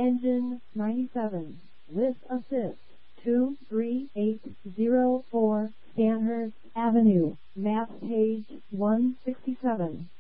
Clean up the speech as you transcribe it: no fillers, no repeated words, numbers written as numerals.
Engine 97. With assist 23804 Stanhurst Avenue. Map page 167.